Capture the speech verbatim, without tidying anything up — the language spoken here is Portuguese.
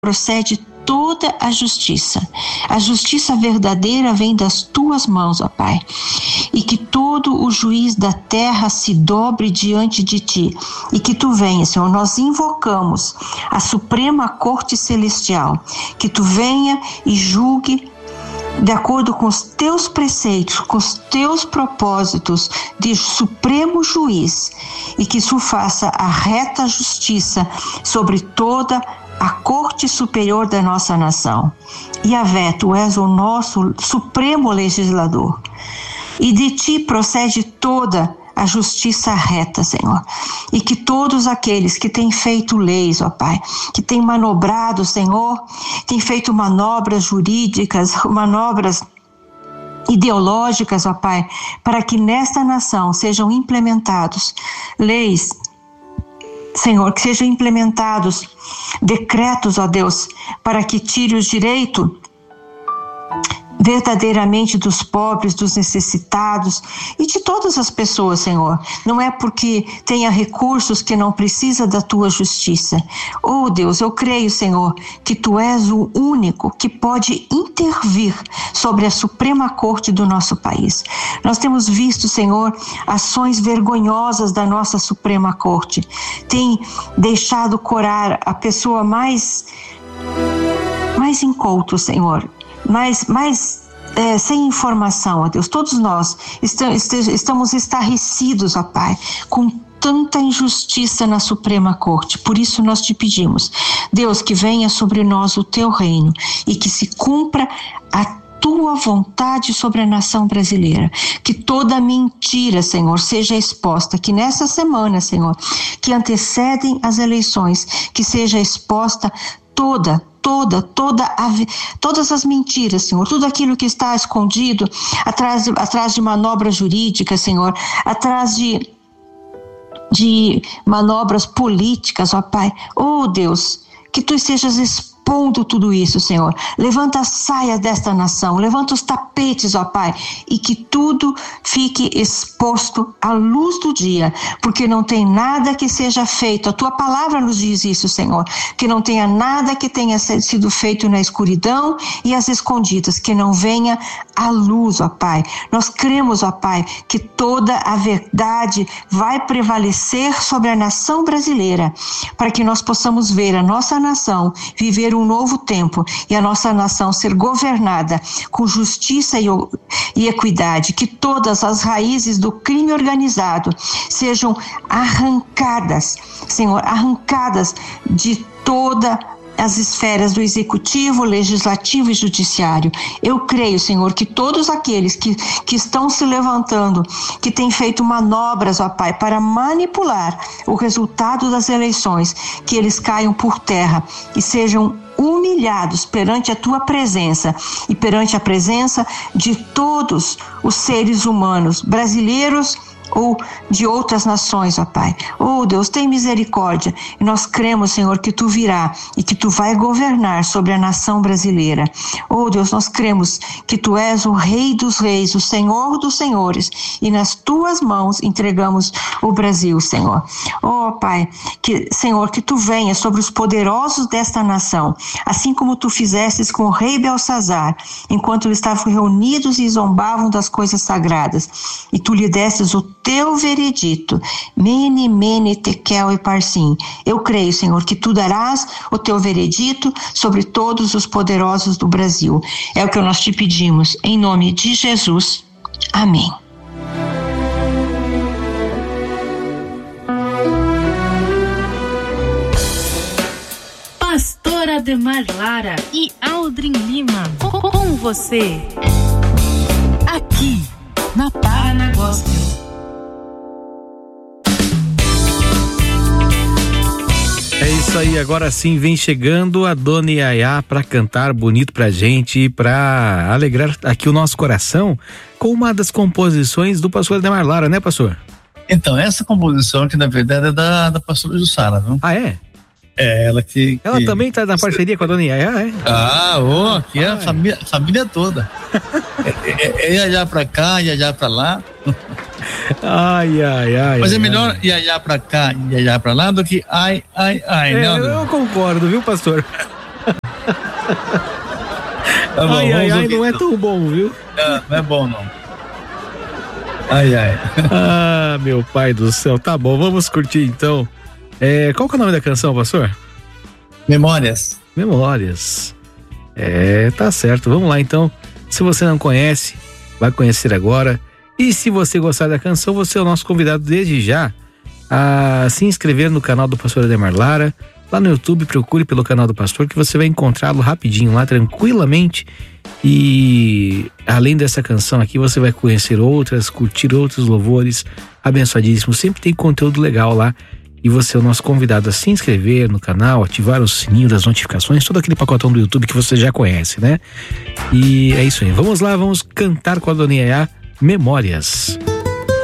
procede toda a justiça. A justiça verdadeira vem das tuas mãos, ó Pai. E que todo o juiz da terra se dobre diante de ti. E que tu venha, Senhor. Nós invocamos a Suprema Corte Celestial. Que tu venha e julgue de acordo com os teus preceitos, com os teus propósitos de supremo juiz. E que isso faça a reta justiça sobre toda a corte superior da nossa nação. Yahvé, tu és o nosso supremo legislador. E de ti procede toda a justiça reta, Senhor. E que todos aqueles que têm feito leis, ó Pai, que têm manobrado, Senhor, têm feito manobras jurídicas, manobras ideológicas, ó Pai, para que nesta nação sejam implementados leis, Senhor, que sejam implementados decretos, ó Deus, para que tire o direito verdadeiramente dos pobres, dos necessitados e de todas as pessoas, Senhor. Não é porque tenha recursos que não precisa da tua justiça. Oh Deus, eu creio, Senhor, que tu és o único que pode intervir sobre a Suprema Corte do nosso país. Nós temos visto, Senhor, ações vergonhosas da nossa Suprema Corte. Tem deixado corar a pessoa mais, mais incauto, Senhor, mais, mais é, sem informação, ó Deus. Todos nós estamos, estamos estarrecidos, ó Pai, com tanta injustiça na Suprema Corte. Por isso nós te pedimos, Deus, que venha sobre nós o teu reino e que se cumpra a tua vontade sobre a nação brasileira, que toda mentira, Senhor, seja exposta, que nessa semana, Senhor, que antecedem as eleições, que seja exposta toda toda, toda a, todas as mentiras, Senhor, tudo aquilo que está escondido atrás de, atrás de manobras jurídicas, Senhor, atrás de, de manobras políticas, ó Pai. Oh Deus, que tu estejas expondo tudo isso, Senhor. Levanta as saias desta nação, levanta os tapetes, ó Pai, e que tudo fique exposto à luz do dia, porque não tem nada que seja feito. A tua palavra nos diz isso, Senhor, que não tenha nada que tenha sido feito na escuridão e às escondidas, que não venha à luz, ó Pai. Nós cremos, ó Pai, que toda a verdade vai prevalecer sobre a nação brasileira, para que nós possamos ver a nossa nação viver um novo tempo e a nossa nação ser governada com justiça e, e equidade, que todas as raízes do crime organizado sejam arrancadas, Senhor, arrancadas de toda as esferas do executivo, legislativo e judiciário. Eu creio, Senhor, que todos aqueles que, que estão se levantando, que têm feito manobras, ó Pai, para manipular o resultado das eleições, que eles caiam por terra e sejam humilhados perante a tua presença e perante a presença de todos os seres humanos, brasileiros ou de outras nações, ó Pai. Oh Deus, tem misericórdia. E nós cremos, Senhor, que tu virá e que tu vai governar sobre a nação brasileira. Oh Deus, nós cremos que tu és o Rei dos Reis, o Senhor dos Senhores, e nas tuas mãos entregamos o Brasil, Senhor. Oh Pai, que, Senhor, que tu venha sobre os poderosos desta nação, assim como tu fizestes com o rei Belsazar, enquanto eles estavam reunidos e zombavam das coisas sagradas, e tu lhe destes o teu veredito, mene, mene, tekel e parsim. Eu creio, Senhor, que tu darás o teu veredito sobre todos os poderosos do Brasil. É o que nós te pedimos, em nome de Jesus. Amém. Pastora Ademar Lara e Aldrin Lima, com você, aqui na Parana Gospel. É isso aí, agora sim vem chegando a Dona Yaya para cantar bonito pra gente e pra alegrar aqui o nosso coração com uma das composições do pastor Ademar Lara, né, pastor? Então, essa composição que na verdade é da, da pastora Jussara, viu? Ah, é? É, ela que... Ela que... também tá na parceria com a Dona Yaya, é? Ah, ô, aqui é a família, família toda. é, é, é Yaya pra cá, Yaya pra lá. Ai, ai, ai. Mas ai, é melhor ai. Yaya pra cá, Yaya pra lá do que ai, ai, ai, é, né? Eu concordo, viu, pastor? Tá bom, ai, ai, ai, não é então. tão bom, viu? Não, não é bom, não. Ai, ai. Ah, meu pai do céu. Tá bom, vamos curtir então. É, qual que é o nome da canção, pastor? Memórias. Memórias. É, tá certo. Vamos lá então. Se você não conhece, vai conhecer agora. E se você gostar da canção, você é o nosso convidado desde já a se inscrever no canal do pastor Ademar Lara. Lá no YouTube, procure pelo canal do pastor que você vai encontrá-lo rapidinho lá, tranquilamente. E além dessa canção aqui, você vai conhecer outras, curtir outros louvores abençoadíssimos. Sempre tem conteúdo legal lá. E você é o nosso convidado a se inscrever no canal, ativar o sininho das notificações, todo aquele pacotão do YouTube que você já conhece, né? E é isso aí. Vamos lá, vamos cantar com a Dona Yaya Memórias.